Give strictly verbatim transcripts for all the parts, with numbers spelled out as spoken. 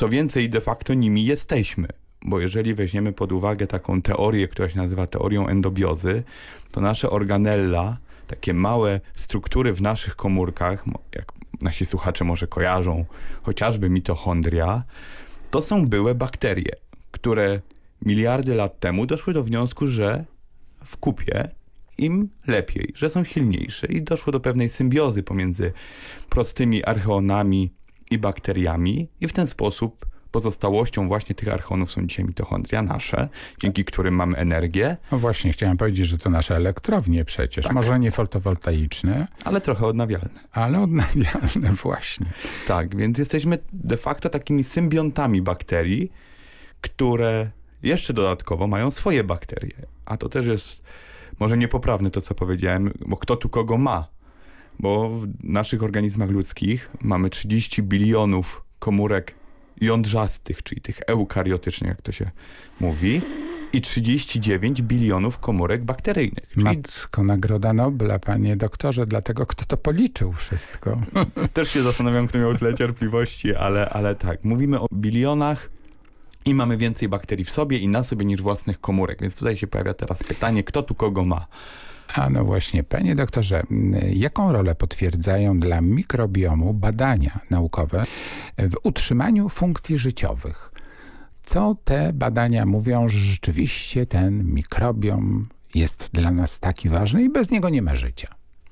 Co więcej, de facto nimi jesteśmy. Bo jeżeli weźmiemy pod uwagę taką teorię, która się nazywa teorią endobiozy, to nasze organella, takie małe struktury w naszych komórkach, jak nasi słuchacze może kojarzą, chociażby mitochondria, to są były bakterie, które miliardy lat temu doszły do wniosku, że w kupie im lepiej, że są silniejsze i doszło do pewnej symbiozy pomiędzy prostymi archeonami i bakteriami i w ten sposób pozostałością właśnie tych archeonów są dzisiaj mitochondria nasze, dzięki którym mamy energię. No właśnie, chciałem powiedzieć, że to nasze elektrownie przecież, Tak. może nie fotowoltaiczne, Ale trochę odnawialne. ale odnawialne właśnie. Tak, więc jesteśmy de facto takimi symbiontami bakterii, które jeszcze dodatkowo mają swoje bakterie. A to też jest może niepoprawne to, co powiedziałem, bo kto tu kogo ma? Bo w naszych organizmach ludzkich mamy trzydzieści bilionów komórek jądrzastych, czyli tych eukariotycznych, jak to się mówi, i trzydzieści dziewięć bilionów komórek bakteryjnych. Czyli Matko, nagroda Nobla, panie doktorze, dlatego kto to policzył wszystko. też się zastanawiam, kto miał tyle cierpliwości, ale, ale tak, mówimy o bilionach i mamy więcej bakterii w sobie i na sobie niż własnych komórek, więc tutaj się pojawia teraz pytanie, kto tu kogo ma. A no właśnie, panie doktorze, jaką rolę potwierdzają dla mikrobiomu badania naukowe w utrzymaniu funkcji życiowych? Co te badania mówią, że rzeczywiście ten mikrobiom jest dla nas taki ważny i bez niego nie ma życia?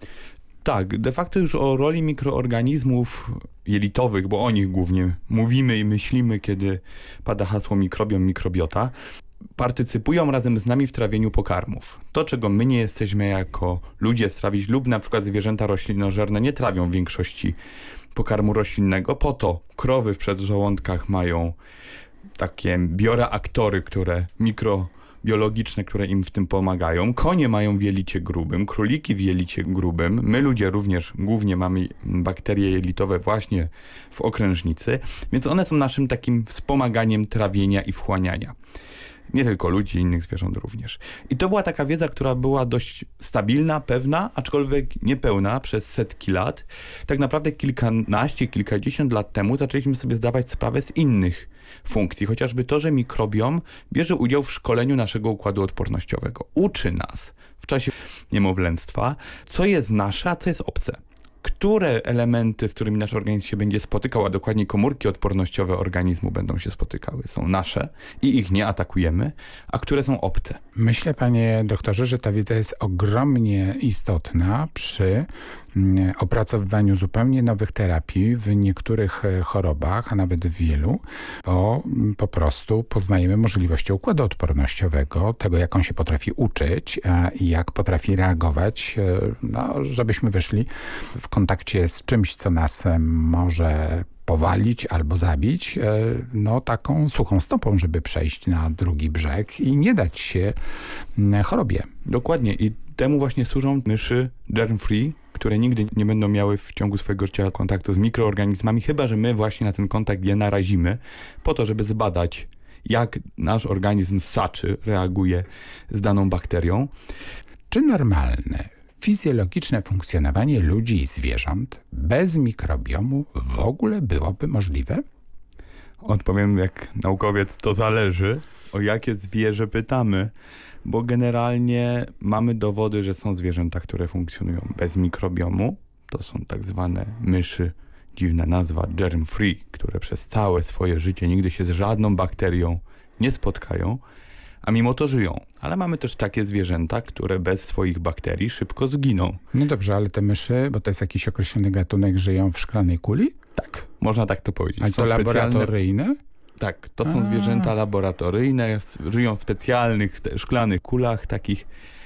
Tak, de facto już o roli mikroorganizmów jelitowych, bo o nich głównie mówimy i myślimy, kiedy pada hasło mikrobiom, mikrobiota, partycypują razem z nami w trawieniu pokarmów. To, czego my nie jesteśmy jako ludzie strawić lub na przykład zwierzęta roślinożerne nie trawią w większości pokarmu roślinnego, po to krowy w przedżołądkach mają takie bioreaktory, które mikrobiologiczne, które im w tym pomagają. Konie mają w jelicie grubym, króliki w jelicie grubym. My ludzie również głównie mamy bakterie jelitowe właśnie w okrężnicy, więc one są naszym takim wspomaganiem trawienia i wchłaniania. Nie tylko ludzi, innych zwierząt również. I to była taka wiedza, która była dość stabilna, pewna, aczkolwiek niepełna przez setki lat. Tak naprawdę kilkanaście, kilkadziesiąt lat temu zaczęliśmy sobie zdawać sprawę z innych funkcji. Chociażby to, że mikrobiom bierze udział w szkoleniu naszego układu odpornościowego. Uczy nas w czasie niemowlęctwa, co jest nasze, a co jest obce. Które elementy, z którymi nasz organizm się będzie spotykał, a dokładnie komórki odpornościowe organizmu będą się spotykały, są nasze i ich nie atakujemy, a które są obce. Myślę, panie doktorze, że ta wiedza jest ogromnie istotna przy mm, opracowywaniu zupełnie nowych terapii w niektórych e, chorobach, a nawet w wielu, bo mm, po prostu poznajemy możliwości układu odpornościowego, tego jak on się potrafi uczyć a, i jak potrafi reagować, e, no, żebyśmy wyszli w kontakcie z czymś, co nas e, może powalić albo zabić, e, no taką suchą stopą, żeby przejść na drugi brzeg i nie dać się m, chorobie. Dokładnie i temu właśnie służą myszy germ-free, które nigdy nie będą miały w ciągu swojego życia kontaktu z mikroorganizmami, chyba że my właśnie na ten kontakt je narazimy, po to, żeby zbadać, jak nasz organizm ssaczy reaguje z daną bakterią. Czy normalne, fizjologiczne funkcjonowanie ludzi i zwierząt bez mikrobiomu w ogóle byłoby możliwe? Odpowiem jak naukowiec, to zależy, o jakie zwierzę pytamy, bo generalnie mamy dowody, że są zwierzęta, które funkcjonują bez mikrobiomu. To są tak zwane myszy, dziwna nazwa, germ-free, które przez całe swoje życie nigdy się z żadną bakterią nie spotkają, a mimo to żyją. Ale mamy też takie zwierzęta, które bez swoich bakterii szybko zginą. No dobrze, ale te myszy, bo to jest jakiś określony gatunek, żyją w szklanej kuli? Tak, można tak to powiedzieć. A Są to laboratoryjne? Tak, to są A. zwierzęta laboratoryjne, żyją w specjalnych te, szklanych kulach, takich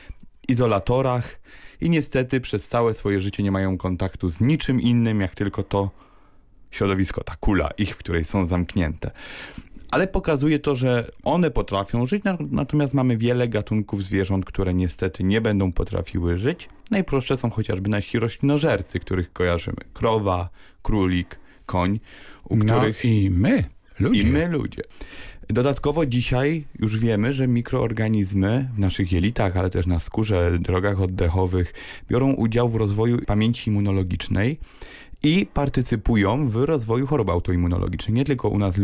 izolatorach i niestety przez całe swoje życie nie mają kontaktu z niczym innym, jak tylko to środowisko, ta kula ich, w której są zamknięte. Ale pokazuje to, że one potrafią żyć, natomiast mamy wiele gatunków zwierząt, które niestety nie będą potrafiły żyć. Najprostsze są chociażby nasi roślinożercy, których kojarzymy. Krowa, królik, koń, u których... No i my, ludzie. I my, ludzie. Dodatkowo dzisiaj już wiemy, że mikroorganizmy w naszych jelitach, ale też na skórze, drogach oddechowych biorą udział w rozwoju pamięci immunologicznej i partycypują w rozwoju chorób autoimmunologicznych. Nie tylko u nas